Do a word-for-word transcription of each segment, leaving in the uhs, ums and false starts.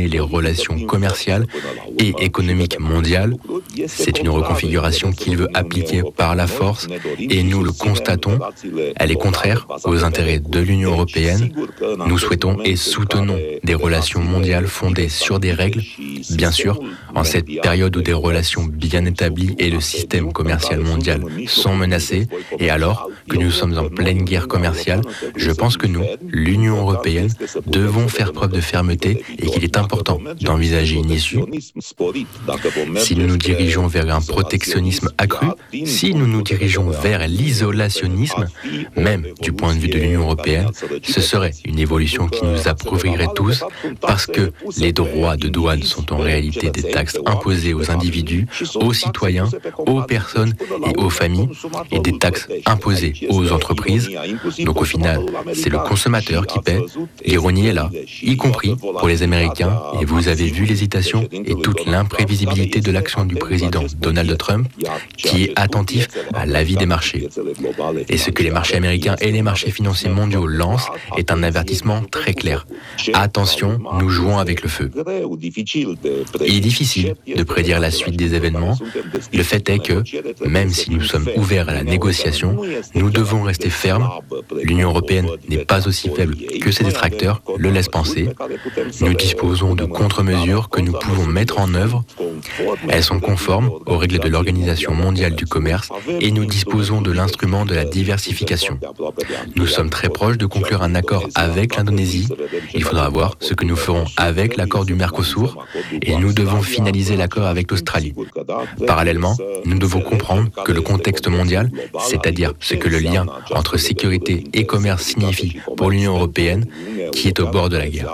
réformer les relations commerciales et économiques mondiales. C'est une reconfiguration qu'il veut appliquer par la force et nous le constatons. Elle est contraire aux intérêts de l'Union européenne. Nous souhaitons et soutenons des relations mondiales fondées sur des règles. Bien sûr, en cette période où des relations bien établies et le système commercial mondial sont menacés, et alors que nous sommes en pleine guerre commerciale, je pense que nous, l'Union européenne, devons faire preuve de fermeté et qu'il est important d'envisager une issue. Si nous nous dirigeons vers un protectionnisme accru, si nous nous dirigeons vers l'isolationnisme, même du point de vue de l'Union européenne, ce serait une évolution qui nous approuvierait tous parce que les droits de douane sont en réalité des taxes imposées aux individus, aux citoyens, aux personnes et aux familles et des taxes imposées aux entreprises. Donc au final, c'est le consommateur qui paie. L'ironie est là, y compris pour les Américains, et vous avez vu l'hésitation et toute l'imprévisibilité de l'action du président Donald Trump, qui est attentif à l'avis des marchés. Et ce que les marchés américains et les marchés financiers mondiaux lancent est un avertissement très clair. Attention, nous jouons avec le feu. Il est difficile de prédire la suite des événements. Le fait est que, même si nous sommes ouverts à la négociation, nous devons rester fermes. L'Union européenne n'est pas aussi faible que ses détracteurs le laissent penser. Nous disposons de contre-mesures que nous pouvons mettre en œuvre. Elles sont conformes aux règles de l'Organisation mondiale du commerce et nous disposons de l'instrument de la diversification. Nous sommes très proches de conclure un accord avec l'Indonésie. Il faudra voir ce que nous ferons avec l'accord du Mercosur et nous devons finaliser l'accord avec l'Australie. Parallèlement, nous devons comprendre que le contexte mondial, c'est-à-dire ce que le lien entre sécurité et commerce signifie pour l'Union européenne, qui est au bord de la guerre.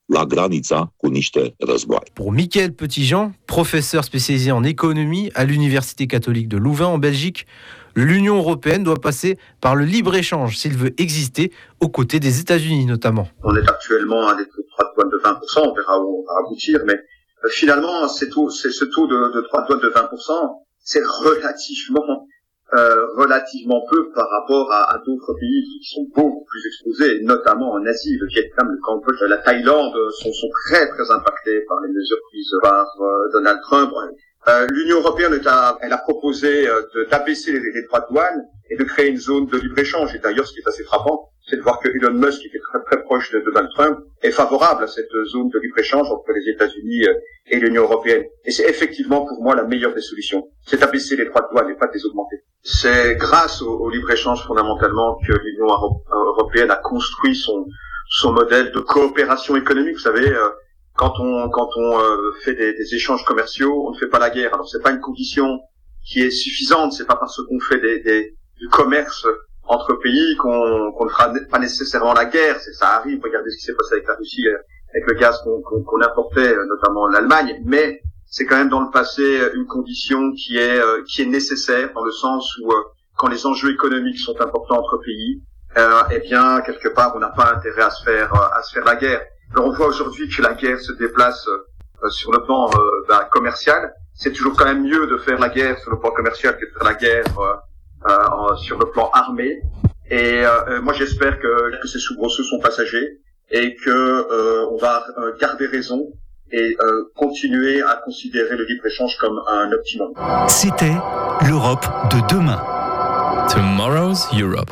Pour Mickaël Petitjean, professeur spécialisé en économie à l'Université catholique de Louvain en Belgique, l'Union européenne doit passer par le libre-échange s'il veut exister aux côtés des États-Unis notamment. On est actuellement à des taux de droits de douane de vingt pour cent, on verra où on va aboutir, mais euh, finalement ces taux, c'est ce taux de, de droits de douane de vingt pour cent, c'est relativement Euh, relativement peu par rapport à, à d'autres pays qui sont beaucoup plus exposés, notamment en Asie. Le Vietnam, le Cambodge, la Thaïlande sont, sont très très impactés par les mesures prises par euh, Donald Trump. Euh, L'Union européenne est à, elle a proposé euh, de, d'abaisser les, les droits de douane et de créer une zone de libre-échange. Et d'ailleurs, ce qui est assez frappant, c'est de voir que Elon Musk, qui est très très proche de Donald Trump, est favorable à cette zone de libre-échange entre les États-Unis et l'Union européenne. Et c'est effectivement pour moi la meilleure des solutions. C'est d'abaisser les droits de douane et pas de les augmenter. C'est grâce au, au libre-échange fondamentalement que l'Union européenne a construit son, son modèle de coopération économique. Vous savez, euh, quand on, quand on euh, fait des, des échanges commerciaux, on ne fait pas la guerre. Alors c'est pas une condition qui est suffisante. C'est pas parce qu'on fait des, des, du commerce entre pays qu'on, qu'on ne fera pas nécessairement la guerre. C'est, ça arrive. Regardez ce qui s'est passé avec la Russie, avec le gaz qu'on, qu'on, qu'on importait, notamment l'Allemagne. Mais c'est quand même dans le passé une condition qui est euh, qui est nécessaire dans le sens où euh, quand les enjeux économiques sont importants entre pays, euh, eh bien quelque part on n'a pas intérêt à se faire euh, à se faire la guerre. Alors on voit aujourd'hui que la guerre se déplace euh, sur le plan euh, ben, commercial. C'est toujours quand même mieux de faire la guerre sur le plan commercial que de faire la guerre euh, euh, sur le plan armé. Et euh, moi j'espère que, que ces soubresauts sont passagers et que euh, on va euh, garder raison et euh, continuer à considérer le libre-échange comme un optimum. C'était l'Europe de demain. Tomorrow's Europe.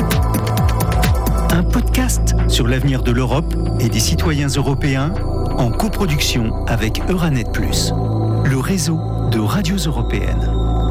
Un podcast sur l'avenir de l'Europe et des citoyens européens en coproduction avec Euranet plus, le réseau de radios européennes.